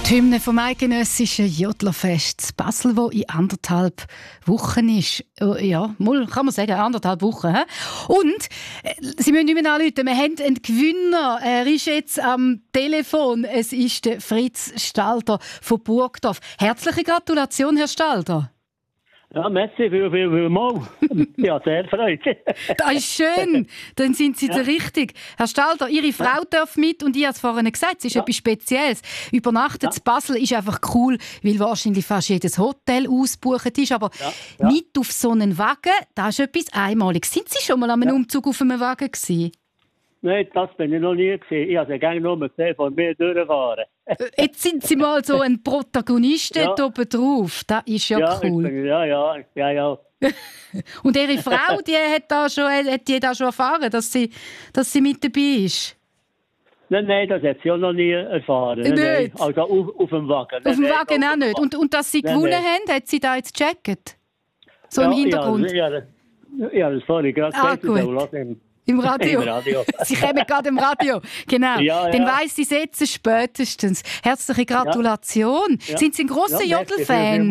Die Hymne vom eidgenössischen Jodlerfest in Basel, wo in 1,5 Wochen ist. Ja, kann man sagen, 1,5 Wochen. He? Und Sie müssen nicht mehr anrufen. Wir haben einen Gewinner. Er ist jetzt am Telefon. Es ist der Fritz Stalder von Burgdorf. Herzliche Gratulation, Herr Stalder. Ja, merci, viel mal. Ja, sehr freut. Das ist schön. Dann sind Sie der Richtig. Herr Stalder, Ihre Frau darf mit und ich habe es vorhin gesagt, es ist etwas Spezielles. Übernachten in Basel ist einfach cool, weil wahrscheinlich fast jedes Hotel ausgebucht ist, aber nicht auf so einen Wagen, das ist etwas Einmaliges. Sind Sie schon mal an einem Umzug auf einem Wagen gewesen? Nein, das bin ich noch nie gesehen. Ich habe sie gerne nur gesehen, von mir durchfahren. Jetzt sind Sie mal so ein Protagonist dort oben drauf. Das ist ja cool. Ja. Und Ihre Frau, die hat da schon erfahren, dass sie mit dabei ist? Nein, das hat sie auch noch nie erfahren. Nein. Also auf dem Wagen. Auf dem Wagen auch nicht. Und dass Sie gewonnen haben, hat sie da jetzt gecheckt? So im Hintergrund? Ja, das vorhin gerade gesagt. Im Radio. Sie kommen gerade im Radio. Genau. Ja. Dann weiss sie jetzt spätestens. Herzliche Gratulation. Ja. Sind Sie ein grosser Jodel-Fan?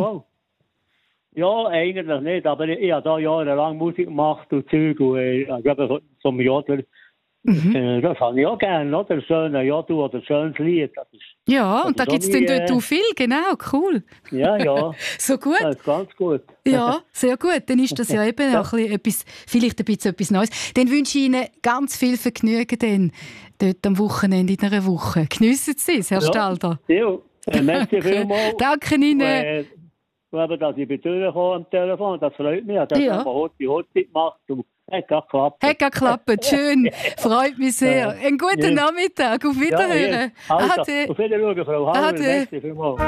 Ja, eigentlich nicht. Aber ich habe da jahrelang Musik gemacht und Zeug. Und ich glaube, zum Jodler, das habe ich auch gerne. Oder? Ein schöner Jodel oder ein schönes Lied. Und da gibt es dann dort auch viel. Genau, cool. Ja. So gut. Das ist ganz gut. Ja, sehr gut. Dann ist das ja eben auch vielleicht ein bisschen etwas Neues. Dann wünsche ich Ihnen ganz viel Vergnügen dann, dort am Wochenende in einer Woche. Geniessen Sie es, Herr Stalder. Ja, merci vielmals. Danke Ihnen. Dass ich durchkomme am Telefon, das freut mich. Das haben wir heute gemacht. Hat geklappt. Schön. Freut mich sehr. Einen guten Nachmittag. Auf Wiederhören. Also, auf Wiedersehen, Frau Hauer. Merci vielmals.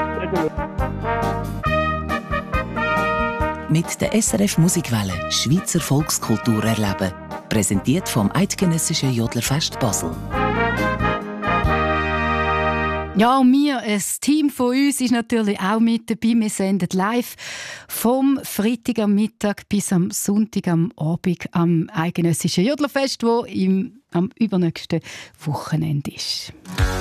Mit der SRF Musikwelle Schweizer Volkskultur erleben. Präsentiert vom Eidgenössischen Jodlerfest Basel. Ja, und wir, ein Team von uns, ist natürlich auch mit dabei. Wir senden live vom Freitag am Mittag bis am Sonntag am Abend am Eidgenössischen Jodlerfest, das am übernächsten Wochenende ist.